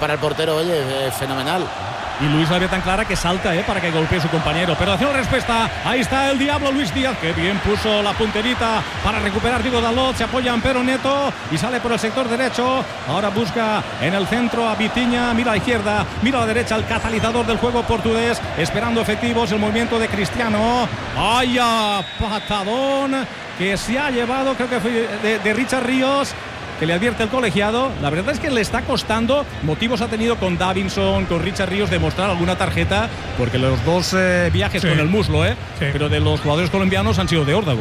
para el portero, oye, es fenomenal. Y Luis la ve tan clara que salta para que golpee a su compañero. Pero hace una respuesta. Ahí está el diablo Luis Díaz, que bien puso la punterita para recuperar Diego Dalot. Se apoya en Pedro Neto y sale por el sector derecho. Ahora busca en el centro a Vitinha. Mira a la izquierda, mira a la derecha, el catalizador del juego portugués. Esperando efectivos el movimiento de Cristiano. ¡Ay, patadón! Que se ha llevado, creo que fue de Richard Ríos, que le advierte el colegiado. La verdad es que le está costando. Motivos ha tenido con Davinson, con Richard Ríos, de mostrar alguna tarjeta, porque los dos viajes con el muslo, pero de los jugadores colombianos han sido de órdago.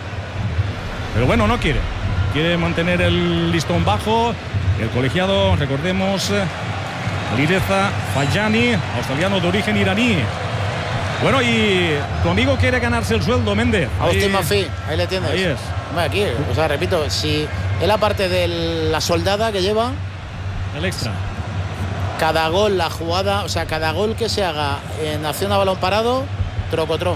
Pero bueno, no quiere mantener el listón bajo. El colegiado, recordemos, Alireza Fayani, australiano de origen iraní. Bueno, y tu amigo quiere ganarse el sueldo, Méndez. Austin Mafi, ahí le tienes. Ahí es. Bueno, aquí, o sea, repito, si él, aparte de la soldada que lleva, el extra, cada gol, la jugada, o sea, cada gol que se haga en acción a balón parado, trocotro.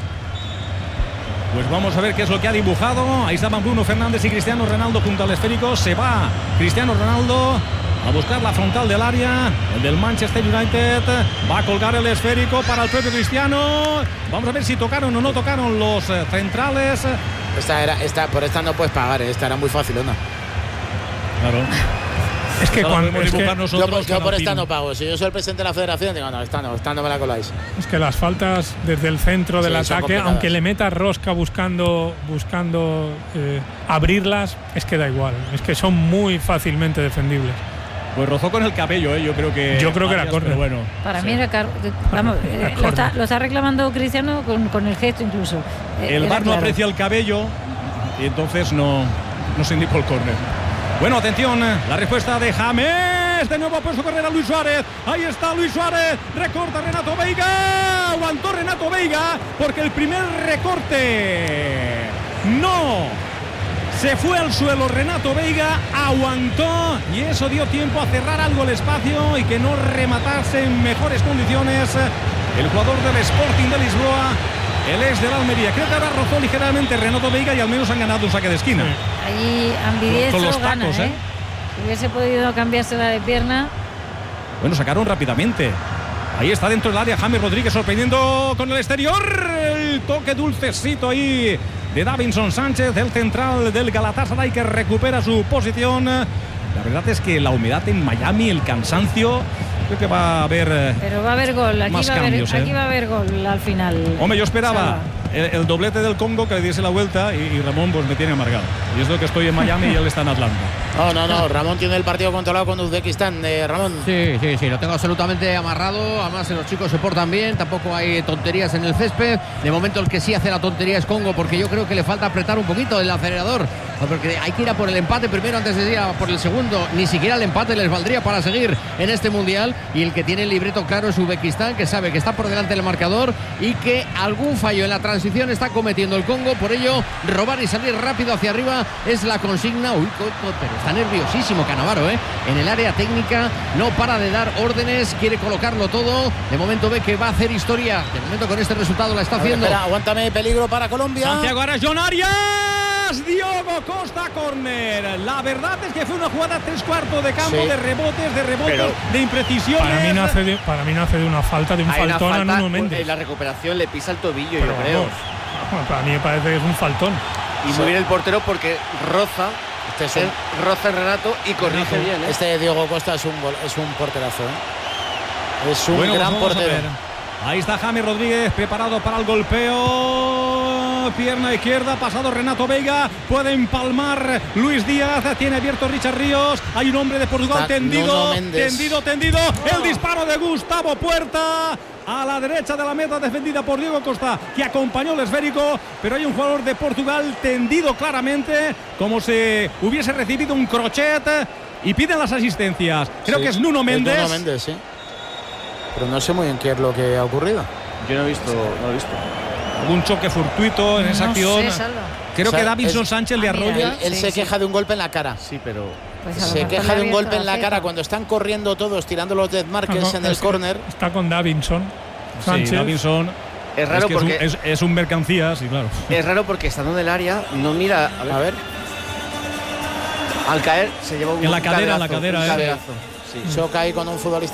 Pues vamos a ver qué es lo que ha dibujado. Ahí estaban Bruno Fernández y Cristiano Ronaldo junto al esférico. Se va Cristiano Ronaldo a buscar la frontal del área. El del Manchester United va a colgar el esférico para el propio Cristiano. Vamos a ver si tocaron o no tocaron los centrales. Por esta no puedes pagar, esta era muy fácil, ¿no? Claro. Es que cuando yo por esta no pago. Si yo soy el presidente de la federación, digo, no, esta no me la coláis. Es que las faltas desde el centro del ataque, aunque le metas rosca buscando abrirlas, es que da igual. Es que son muy fácilmente defendibles. Pues rozó con el cabello, yo creo que era córner. Bueno, para mí era vamos, lo está reclamando Cristiano con el gesto incluso. El VAR no aprecia el cabello y entonces no se indicó el córner. Bueno, atención, la respuesta de James. De nuevo ha puesto correr a Luis Suárez. Ahí está Luis Suárez. Recorta Renato Veiga. Aguantó Renato Veiga porque el primer recorte no se fue al suelo. Renato Veiga aguantó y eso dio tiempo a cerrar algo el espacio y que no rematase en mejores condiciones el jugador del Sporting de Lisboa, el ex del Almería. Creo que ahora rozó ligeramente Renato Veiga y al menos han ganado un saque de esquina. Allí ambidiestro con los gana, tacos, Si hubiese podido cambiársela de pierna. Bueno, sacaron rápidamente. Ahí está dentro del área James Rodríguez sorprendiendo con el exterior. El toque dulcecito ahí de Davinson Sánchez, el central del Galatasaray, que recupera su posición. La verdad es que la humedad en Miami, el cansancio, creo que va a haber. Pero va a haber gol, aquí va a haber gol al final. Hombre, yo esperaba el doblete del Congo, que le diese la vuelta, y Ramón pues me tiene amargado. Y es lo que estoy en Miami y él está en Atlanta. No, Ramón tiene el partido controlado con Uzbekistán, Ramón. Sí, lo tengo absolutamente amarrado. Además, los chicos se portan bien, tampoco hay tonterías en el césped. De momento el que sí hace la tontería es Congo, porque yo creo que le falta apretar un poquito el acelerador, porque hay que ir a por el empate primero antes de ir a por el segundo. Ni siquiera el empate les valdría para seguir en este mundial, y el que tiene el libreto claro es Uzbekistán, que sabe que está por delante del marcador y que algún fallo en la transición está cometiendo el Congo. Por ello, robar y salir rápido hacia arriba es la consigna. Pero está nerviosísimo Cannavaro, en el área técnica, no para de dar órdenes, quiere colocarlo todo. De momento ve que va a hacer historia. De momento con este resultado la está haciendo. Espera, aguántame, peligro para Colombia. Santiago Arajon Arias. Diogo Costa, córner. La verdad es que fue una jugada 3/4 de campo, de rebotes, de imprecisiones. Para mí nace de una falta, de un faltón a Nuno Méndez. En la recuperación le pisa el tobillo, pero yo creo. Para mí me parece que es un faltón. Y muy bien el portero porque roza el Renato y corrige bien. Este Diogo Costa es un porterazo. Es un gran portero. Ahí está James Rodríguez preparado para el golpeo. Pierna izquierda, pasado Renato Veiga. Puede empalmar Luis Díaz. Tiene abierto Richard Ríos. Hay un hombre de Portugal tendido. El disparo de Gustavo Puerta a la derecha de la meta, defendida por Diego Costa, que acompañó el esférico. Pero hay un jugador de Portugal tendido claramente, como si hubiese recibido un crochet, y piden las asistencias. Creo que es Nuno Méndez. Nuno Méndez, sí. Pero no sé muy bien qué es lo que ha ocurrido. Yo no he visto. Algún choque fortuito en esa acción. Creo que Davinson Sánchez le arrolla. Él se queja de un golpe en la cara. Sí, pero se queja de un golpe en la cara cuando están corriendo todos, tirando los death markers en el córner. Está con Davinson Sánchez. Sí, Davinson. Es raro porque es un mercancía, sí, claro. Es raro porque estando en el área no mira. A ver. Al caer se lleva un en la cadera, caderazo. Sí. Choca ahí con un futbolista